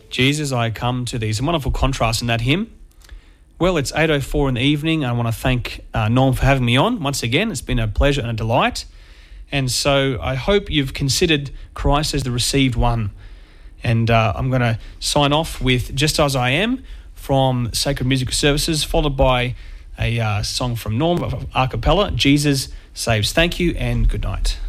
Jesus, I come to thee. It's a wonderful contrast in that hymn. Well, it's 8:04 in the evening. I want to thank Norm for having me on once again. It's been a pleasure and a delight. And so I hope you've considered Christ as the received one. And I'm going to sign off with Just As I Am from Sacred Musical Services, followed by a song from Norm, a cappella, Jesus Saves. Thank you and good night.